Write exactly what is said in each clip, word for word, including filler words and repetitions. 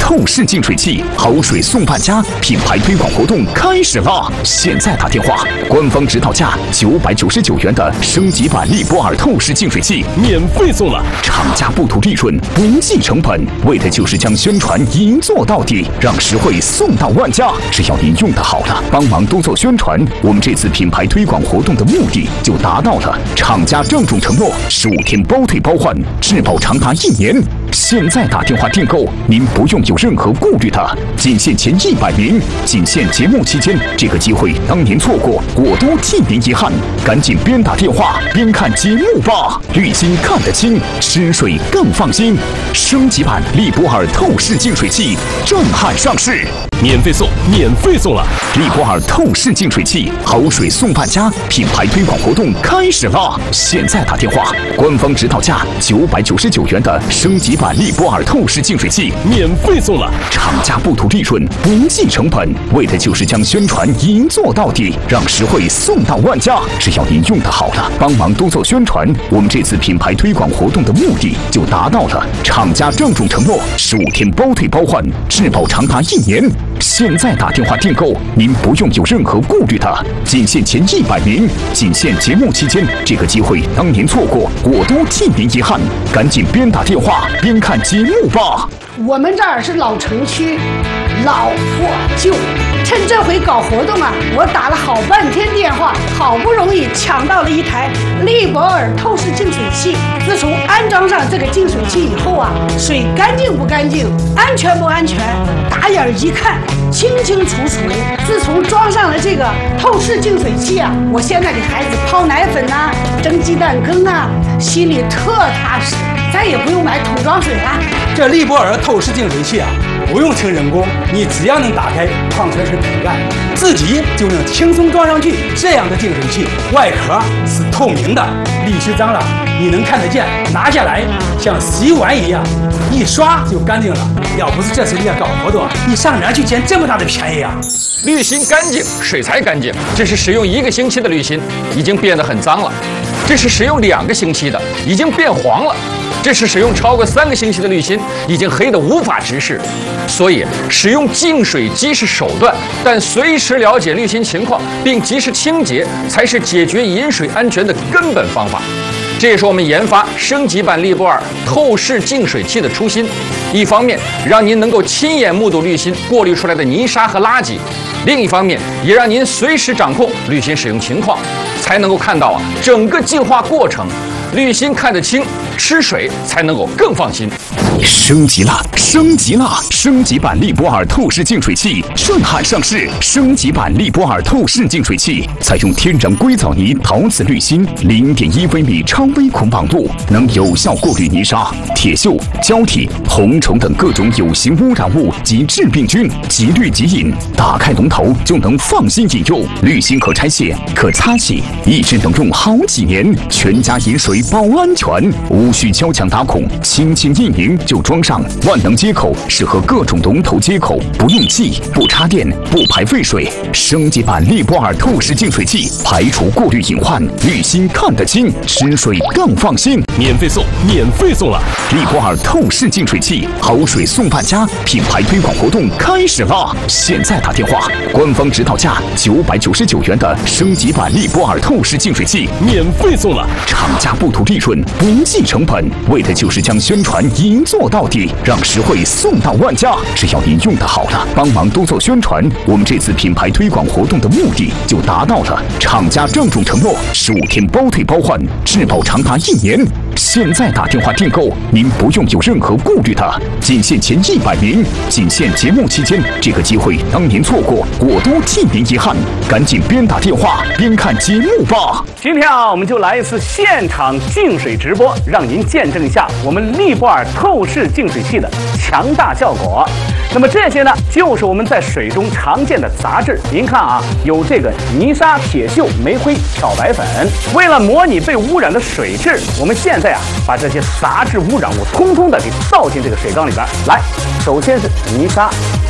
透视净水器，好水送半家，品牌推广活动开始啦！现在打电话，官方指导价九百九十九元的升级版利波尔透视净水器免费送了，厂家不图利润，不计成本，为的就是将宣传一做到底，让实惠送到万家。只要您用得好了，帮忙多做宣传，我们这次品牌推广活动的目的就达到了。厂家郑重承诺，十五天包退包换，质保长达一年。现在打电话订购，您不用有任何顾虑的，仅限前一百名，仅限节目期间，这个机会当您错过，我都替您遗憾。赶紧边打电话边看节目吧，滤芯看得清，吃水更放心。升级版利波尔透视净水器震撼上市，免费送，免费送了！利波尔透视净水器，好水送半家，品牌推广活动开始啦！现在打电话，官方指导价九百九十九元的升级版利波尔透视净水器免费送了，厂家不图利润，不计成本，为的就是将宣传一做到底，让实惠送到万家。只要您用得好了，帮忙多做宣传，我们这次品牌推广活动的目的就达到了。厂家郑重承诺，十五天包退包换，质保长达一年。现在打电话订购，您不用有任何顾虑的，仅限前一百名，仅限节目期间，这个机会当您错过，我都替您遗憾。赶紧边打电话边看节目吧。 我们这儿是老城区，老破旧。趁这回搞活动啊，我打了好半天电话，好不容易抢到了一台利波尔透视净水器。自从安装上这个净水器以后啊，水干净不干净，安全不安全，打眼一看清清楚楚。自从装上了这个透视净水器啊，我现在给孩子泡奶粉呐、啊、蒸鸡蛋羹啊，心里特踏实，再也不用买桶装水了。 这利波尔透视净水器啊，不用请人工，你只要能打开矿泉水瓶盖，自己就能轻松装上去。这样的净水器外壳是透明的，沥须脏了你能看得见，拿下来像洗碗一样，一刷就干净了。要不是这次你要搞活动，你上哪儿去捡这么大的便宜啊？ 滤芯干净，水才干净。这是使用一个星期的滤芯，已经变得很脏了；这是使用两个星期的，已经变黄了。这是使用超过三个星期的滤芯，已经黑得无法直视。所以，使用净水机是手段，但随时了解滤芯情况并及时清洁，才是解决饮水安全的根本方法。这也是我们研发升级版利波尔透视净水器的初心。一方面，让您能够亲眼目睹滤芯过滤出来的泥沙和垃圾；另一方面，也让您随时掌控滤芯使用情况，才能够看到啊整个净化过程。滤芯看得清，吃水才能够更放心。 升级了，升级了！升级版利波尔透视净水器震撼上市。升级版利波尔透视净水器采用天然硅藻泥陶瓷滤芯，零点一微米超微孔网路，能有效过滤泥沙、铁锈、胶体、红虫等各种有形污染物及致病菌，即滤即饮。打开龙头就能放心饮用。滤芯可拆卸、可擦洗，一直能用好几年。全家饮水保安全，无需敲墙打孔，轻轻一拧就装上。万能接口适合各种龙头接口，不用气，不插电，不排废水。升级版利波尔透视净水器，排除过滤隐患，滤芯看得清，吃水更放心。免费送，免费送了！利波尔透视净水器，好水送半家，品牌推广活动开始啦！现在打电话，官方指导价九百九十九元的升级版利波尔透视净水器免费送了，厂家不图利润，不计成本，为的就是将宣传一做到底，让实惠送到万家。只要您用得好了，帮忙多做宣传，我们这次品牌推广活动的目的就达到了。厂家郑重承诺，十五天包退包换，质保长达一年。现在打电话订购，您不用有任何顾虑的，仅限前一百名，仅限节目期间，这个机会当您错过，我都替您遗憾。赶紧边打电话边看节目吧。 今天啊，我们就来一次现场净水直播，让您见证一下我们利波尔透视净水器的强大效果。那么这些呢，就是我们在水中常见的杂质。您看啊，有这个泥沙、铁锈、煤灰、漂白粉。为了模拟被污染的水质，我们现在啊，把这些杂质污染物通通的给倒进这个水缸里边来。首先是泥沙、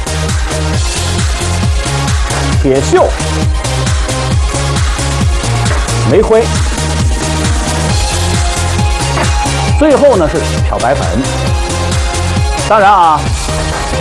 铁锈、煤灰，最后呢是漂白粉。当然啊。